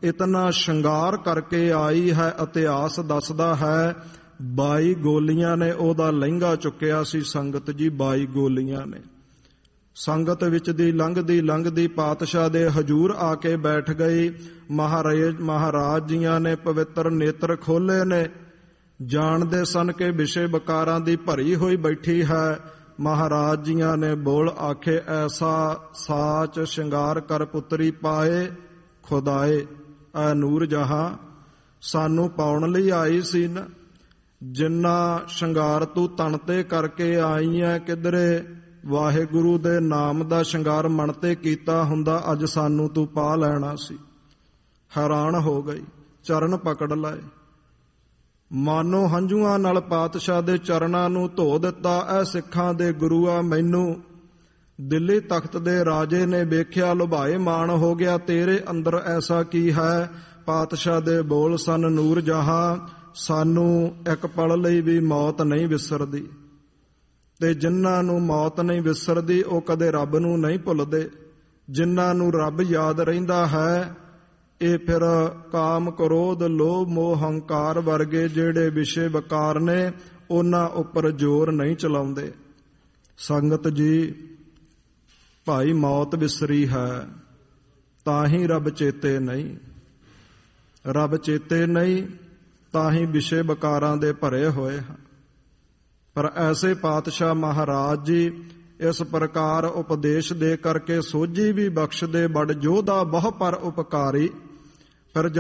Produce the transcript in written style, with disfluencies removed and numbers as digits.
ਇਤਨਾ ਸ਼ਿੰਗਾਰ ਕਰਕੇ ਆਈ ਹੈ। ਇਤਿਹਾਸ ਦੱਸਦਾ ਹੈ 22 ਗੋਲੀਆਂ ਨੇ ਉਹਦਾ ਲਹਿੰਗਾ ਚੁੱਕਿਆ ਸੀ ਸੰਗਤ ਜੀ। 22 ਗੋਲੀਆਂ ਨੇ। ਸੰਗਤ ਵਿੱਚ ਦੀ ਲੰਘਦੀ ਪਾਤਸ਼ਾਹ ਦੇ ਹਜੂਰ ਆ ਕੇ ਬੈਠ ਗਈ। ਮਹਾਰਾਜ ਜੀਆਂ ਨੇ ਪਵਿੱਤਰ ਨੇਤਰ ਖੋਲੇ ਨੇ। ਜਾਣਦੇ ਸਨ ਕਿ ਵਿਸ਼ੇ ਵਿਕਾਰਾਂ ਦੀ ਭਰੀ ਹੋਈ ਬੈਠੀ ਹੈ। ਮਹਾਰਾਜ ਜੀਆਂ ਨੇ ਬੋਲ ਆਖੇ, ਐਸਾ ਸਾਚ ਸ਼ਿੰਗਾਰ ਕਰ ਪੁੱਤਰੀ ਪਾਏ ਖੁਦਾਏ। ਐ ਨੂਰ ਜਹਾਂ ਸਾਨੂੰ ਪਾਉਣ ਲਈ ਆਈ ਸੀ ਨਾ। ਜਿੰਨਾ ਸ਼ਿੰਗਾਰ ਤੂੰ ਤਨ ਤੇ ਕਰਕੇ ਆਈ ਐ, ਕਿਧਰੇ ਵਾਹਿਗੁਰੂ ਦੇ ਨਾਮ ਦਾ ਸ਼ਿੰਗਾਰ ਮਨ ਤੇ ਕੀਤਾ ਹੁੰਦਾ, ਅੱਜ ਸਾਨੂੰ ਤੂੰ ਪਾ ਲੈਣਾ ਸੀ। ਹੈਰਾਨ ਹੋ ਗਈ, ਚਰਨ ਪਕੜ ਲਏ। ਮਾਨੋ ਹੰਝੂਆਂ ਨਾਲ ਪਾਤਸ਼ਾਹ ਦੇ ਚਰਨਾਂ ਨੂੰ ਧੋ ਦਿੱਤਾ। ਐ ਸਿੱਖਾਂ ਦੇ ਗੁਰੂ ਆ, ਮੈਨੂੰ ਦਿੱਲੀ ਤਖਤ ਦੇ ਰਾਜੇ ਨੇ ਵੇਖਿਆ, ਲੁਭਾਏ ਮਾਣ ਹੋ ਗਿਆ। ਤੇਰੇ ਅੰਦਰ ਐਸਾ ਕੀ ਹੈ? ਪਾਤਸ਼ਾਹ ਦੇ ਬੋਲ ਸਨ, ਨੂਰ ਜਹਾਂ ਸਾਨੂੰ ਇੱਕ ਪਲ ਲਈ ਵੀ ਮੌਤ ਨਹੀਂ ਵਿਸਰਦੀ, ਤੇ ਜਿਨ੍ਹਾਂ ਨੂੰ ਮੌਤ ਨਹੀਂ ਵਿਸਰਦੀ ਉਹ ਕਦੇ ਰੱਬ ਨੂੰ ਨਹੀਂ ਭੁੱਲਦੇ। ਜਿਨ੍ਹਾਂ ਨੂੰ ਰੱਬ ਯਾਦ ਰਹਿੰਦਾ ਹੈ, ਇਹ ਫਿਰ ਕਾਮ ਕ੍ਰੋਧ ਲੋਭ ਮੋਹ ਹੰਕਾਰ ਵਰਗੇ ਜਿਹੜੇ ਵਿਸ਼ੇ ਵਿਕਾਰ ਨੇ ਉਹਨਾਂ ਉੱਪਰ ਜ਼ੋਰ ਨਹੀਂ ਚਲਾਉਂਦੇ। ਸੰਗਤ ਜੀ, ਭਾਈ ਮੌਤ ਵਿਸਰੀ ਹੈ ਤਾਂ ਹੀ ਰੱਬ ਚੇਤੇ ਨਹੀਂ। ਰੱਬ ਚੇਤੇ ਨਹੀਂ ਤਾਂ ਹੀ ਵਿਸ਼ੇ ਵਿਕਾਰਾਂ ਦੇ ਭਰੇ ਹੋਏ ਹਨ। ਪਰ ਐਸੇ ਪਾਤਸ਼ਾਹ ਮਹਾਰਾਜ ਜੀ ਇਸ ਪ੍ਰਕਾਰ ਉਪਦੇਸ਼ ਦੇ ਕਰਕੇ ਸੋਝੀ ਵੀ ਬਖਸ਼ਦੇ। ਬੜ ਯੋਧਾ ਬਹੁ ਪਰ ਉਪਕਾਰੀ। ਫਿਰ